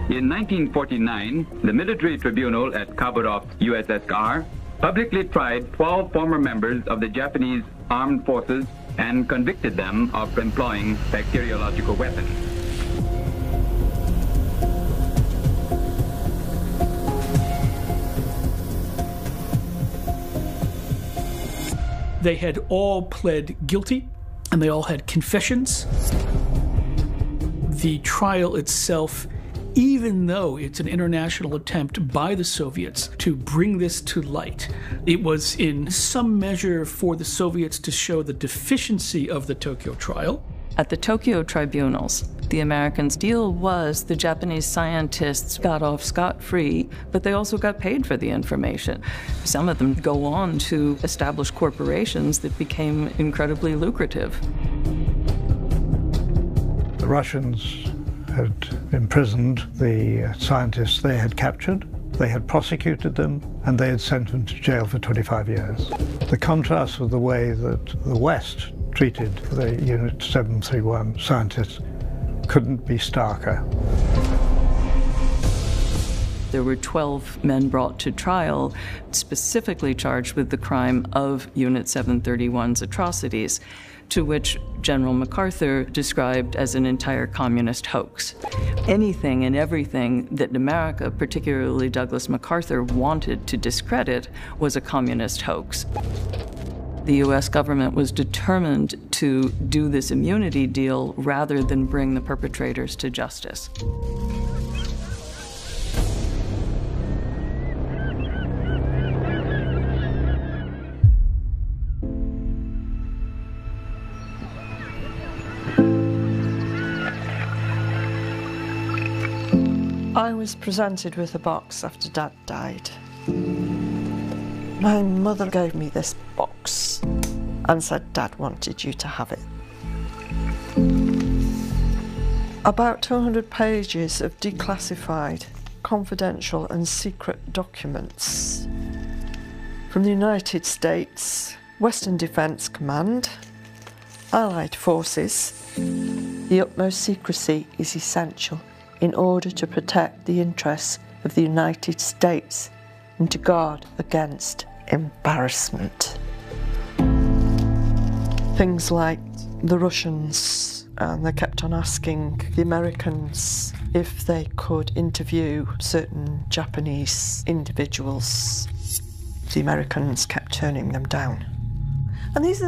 In 1949, the military tribunal at Khabarov, USSR, publicly tried 12 former members of the Japanese armed forces and convicted them of employing bacteriological weapons. They had all pled guilty, and they all had confessions. The trial itself, even though it's an international attempt by the Soviets to bring this to light, it was in some measure for the Soviets to show the deficiency of the Tokyo trial. At the Tokyo tribunals, the Americans' deal was the Japanese scientists got off scot-free, but they also got paid for the information. Some of them go on to establish corporations that became incredibly lucrative. The Russians had imprisoned the scientists they had captured, they had prosecuted them, and they had sent them to jail for 25 years. The contrast with the way that the West treated the Unit 731 scientists couldn't be starker. There were 12 men brought to trial, specifically charged with the crime of Unit 731's atrocities, to which General MacArthur described as an entire communist hoax. Anything and everything that America, particularly Douglas MacArthur, wanted to discredit was a communist hoax. The U.S. government was determined to do this immunity deal rather than bring the perpetrators to justice. I was presented with a box after Dad died. My mother gave me this box and said Dad wanted you to have it. About 200 pages of declassified, confidential and secret documents from the United States, Western Defence Command, Allied forces. The utmost secrecy is essential in order to protect the interests of the United States and to guard against embarrassment. Things like the Russians, and they kept on asking the Americans if they could interview certain Japanese individuals. The Americans kept turning them down. And these are